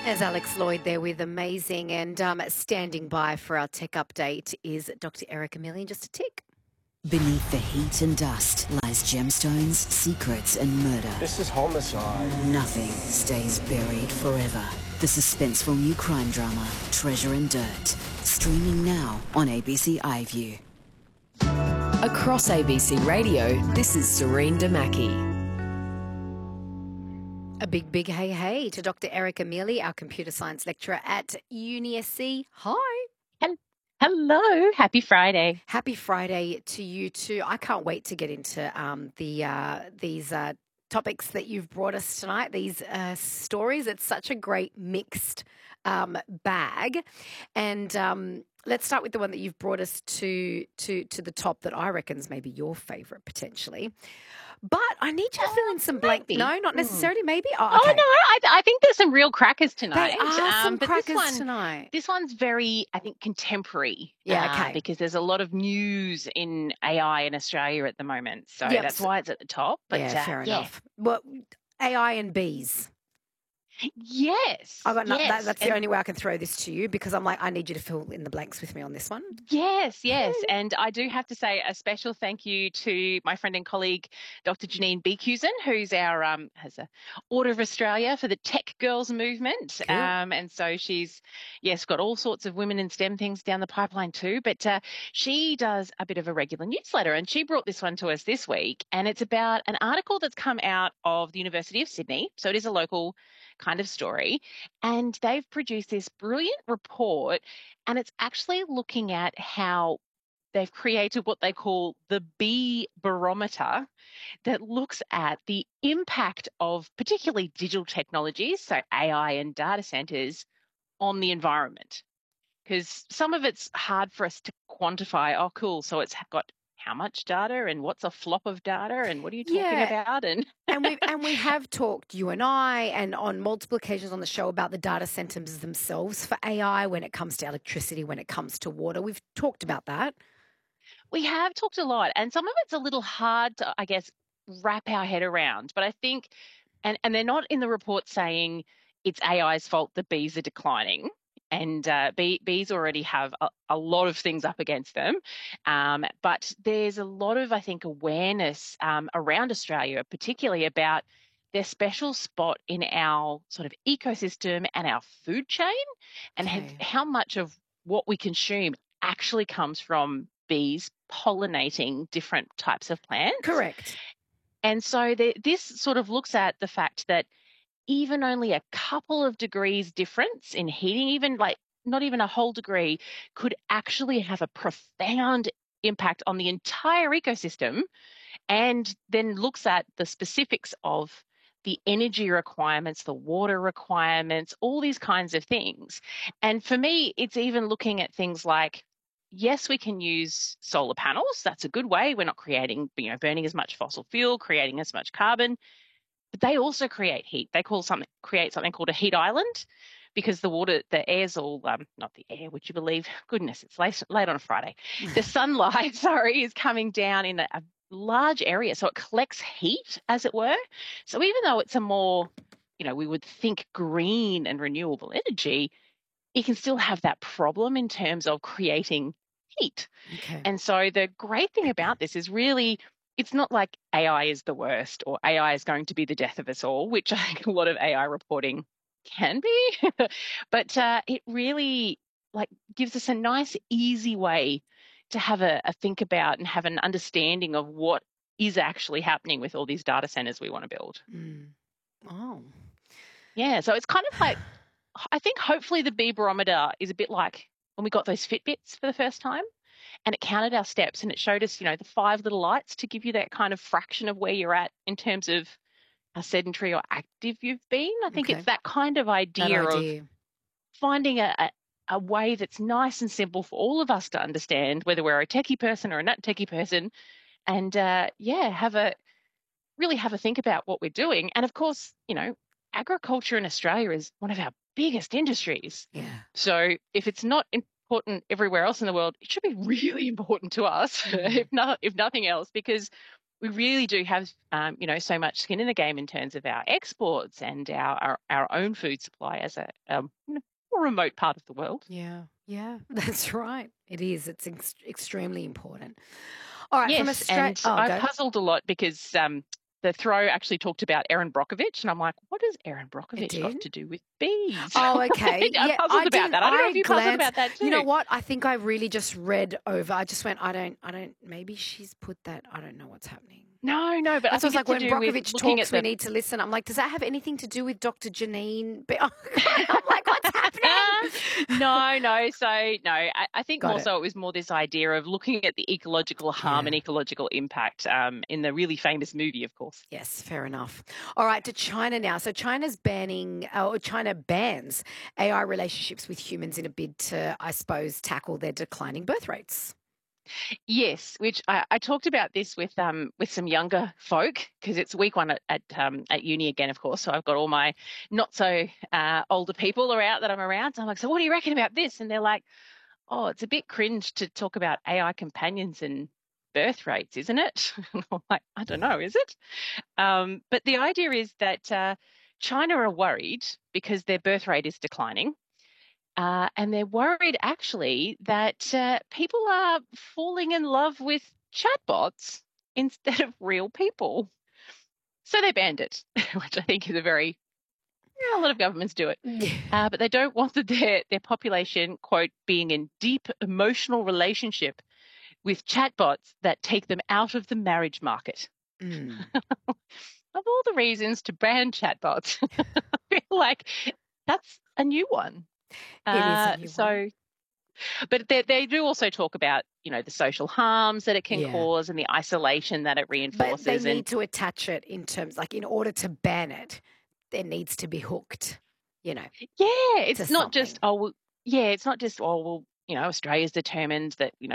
There's Alex Lloyd there with Amazing, and standing by for our tech update is Dr. Erica Millian. Just a tick. Beneath the heat and dust lies gemstones, secrets, and murder. This is homicide. Nothing stays buried forever. The suspenseful new crime drama, Treasure and Dirt, streaming now on ABC iView. Across ABC Radio, this is Serene Damaki. A big hey to Dr. Erica Mealy, our computer science lecturer at UniSC. Hi. Hello. Happy Friday. Happy Friday to you too. I can't wait to get into these topics that you've brought us tonight, these stories. It's such a great mixed bag. And let's start with the one that you've brought us to the top that I reckon is maybe your favourite potentially. But I need you to fill in some blank. Maybe. No, not necessarily. Maybe. Oh, Okay. no, I think there's some real crackers tonight. There are some but crackers tonight. This one's very, I think, contemporary. Yeah, okay. Because there's a lot of news in AI in Australia at the moment. So Yep. that's why it's at the top. But Yeah, fair enough. Well, AI and bees. Yes. I got yes. that's the only way I can throw this to you because I'm like, I need you to fill in the blanks with me on this one. Yes. And I do have to say a special thank you to my friend and colleague, Dr. Janine Beekusen, who's our has a Order of Australia for the Tech Girls movement. Cool. And so she's, got all sorts of women in STEM things down the pipeline too. But she does a bit of a regular newsletter, and she brought this one to us this week. And it's about an article that's come out of the University of Sydney. So it is a local kind of story, and they've produced this brilliant report, and it's actually looking at how they've created what they call the bee barometer that looks at the impact of particularly digital technologies, so AI and data centers, on the environment. Because some of it's hard for us to quantify. Oh, cool. So it's got how much data and what's a flop of data and what are you talking about? And we have talked, you and I, and on multiple occasions on the show about the data centers themselves for AI when it comes to electricity, when it comes to water. We've talked about that. We have talked a lot, and some of it's a little hard to, I guess, wrap our head around. But I think, and they're not in the report saying it's AI's fault the bees are declining. And bees already have a lot of things up against them. But there's a lot of, I think, awareness around Australia, particularly about their special spot in our sort of ecosystem and our food chain, and how much of what we consume actually comes from bees pollinating different types of plants. Correct. And so this sort of looks at the fact that even only a couple of degrees difference in heating, even like not even a whole degree, could actually have a profound impact on the entire ecosystem, and then looks at the specifics of the energy requirements, the water requirements, all these kinds of things. And for me, it's even looking at things like, yes, we can use solar panels. That's a good way. We're not creating, burning as much fossil fuel, creating as much carbon. But they also create heat. They create something called a heat island, because the air's all, not the air, would you believe? Goodness, it's late on a Friday. The sunlight, is coming down in a large area. So it collects heat, as it were. So even though it's a more, we would think green and renewable energy, it can still have that problem in terms of creating heat. Okay. And so the great thing about this is really, it's not like AI is the worst or AI is going to be the death of us all, which I think a lot of AI reporting can be. But it really gives us a nice, easy way to have a think about and have an understanding of what is actually happening with all these data centers we want to build. Oh. Yeah, so it's kind of like, I think hopefully the bee barometer is a bit like when we got those Fitbits for the first time. And it counted our steps and it showed us, the 5 little lights to give you that kind of fraction of where you're at in terms of how sedentary or active you've been. I think it's that kind of idea of finding a way that's nice and simple for all of us to understand, whether we're a techie person or a not techie person, and have a think about what we're doing. And of course, agriculture in Australia is one of our biggest industries. Yeah. So if it's not important everywhere else in the world, it should be really important to us, if nothing else, because we really do have, so much skin in the game in terms of our exports and our own food supply as a more remote part of the world. Yeah, that's right. It is. It's extremely important. All right, from Yes, Australia. and I puzzled a lot because the throw actually talked about Erin Brockovich, and I'm like, what has Erin Brockovich got to do with bees? Oh, okay. I puzzled about that. I don't know if you puzzled about that too. You know what? I think I really just read over. I just went, I don't, maybe she's put that, I don't know what's happening. No, but I was like, when Brockovich talks, we need to listen. I'm like, does that have anything to do with Dr. Janine? I'm like, what's happening? No. So, I think so it was more this idea of looking at the ecological harm and ecological impact in the really famous movie, of course. Yes, fair enough. All right, to China now. So China bans AI relationships with humans in a bid to, I suppose, tackle their declining birth rates. Yes, which I talked about this with some younger folk because it's week one at uni again, of course. So I've got all my not so older people that I'm around. So I'm like, so what do you reckon about this? And they're like, oh, it's a bit cringe to talk about AI companions and birth rates, isn't it? And I'm like, I don't know, is it? But the idea is that China are worried because their birth rate is declining. And they're worried, actually, that people are falling in love with chatbots instead of real people. So they banned it, which I think is a lot of governments do it. But they don't want their population, quote, being in deep emotional relationship with chatbots that take them out of the marriage market. Of all the reasons to ban chatbots, I feel like that's a new one. It is a new one. But they do also talk about, the social harms that it can cause and the isolation that it reinforces. But they need to attach it in terms, like, in order to ban it, there needs to be hooked, Yeah, it's not just, it's not just, Australia's determined that,